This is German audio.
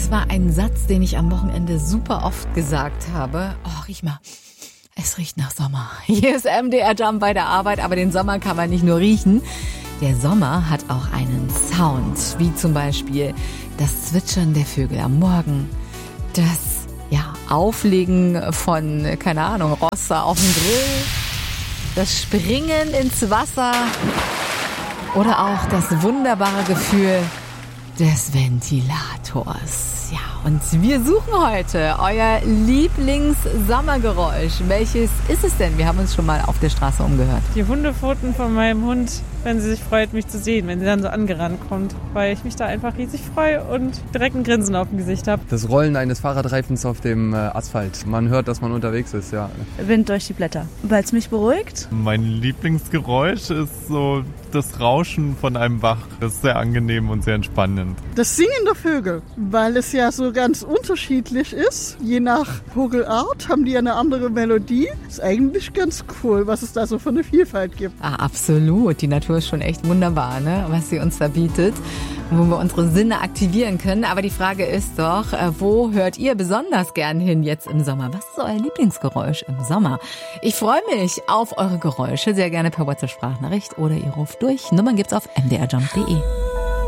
Das war ein Satz, den ich am Wochenende super oft gesagt habe. Oh, riech mal. Es riecht nach Sommer. Hier ist MDR Jump bei der Arbeit, aber den Sommer kann man nicht nur riechen. Der Sommer hat auch einen Sound, wie zum Beispiel das Zwitschern der Vögel am Morgen, das Auflegen von, keine Ahnung, Roster auf dem Grill, das Springen ins Wasser oder auch das wunderbare Gefühl des Ventilators. Ja, und wir suchen heute euer Lieblings-Sommergeräusch. Welches ist es denn? Wir haben uns schon mal auf der Straße umgehört. Die Hundepfoten von meinem Hund, wenn sie sich freut, mich zu sehen, wenn sie dann so angerannt kommt, weil ich mich da einfach riesig freue und direkt ein Grinsen auf dem Gesicht habe. Das Rollen eines Fahrradreifens auf dem Asphalt. Man hört, dass man unterwegs ist, ja. Wind durch die Blätter, weil es mich beruhigt. Mein Lieblingsgeräusch ist so das Rauschen von einem Bach. Das ist sehr angenehm und sehr entspannend. Das Singen der Vögel, weil es ja so ganz unterschiedlich ist. Je nach Vogelart haben die eine andere Melodie. Ist eigentlich ganz cool, was es da so für eine Vielfalt gibt. Ah, absolut. Die Natur ist schon echt wunderbar, ne? Was sie uns da bietet, wo wir unsere Sinne aktivieren können. Aber die Frage ist doch, wo hört ihr besonders gern hin jetzt im Sommer? Was ist euer Lieblingsgeräusch im Sommer? Ich freue mich auf eure Geräusche, sehr gerne per WhatsApp-Sprachnachricht oder ihr ruft durch. Nummern gibt's auf mdrjump.de.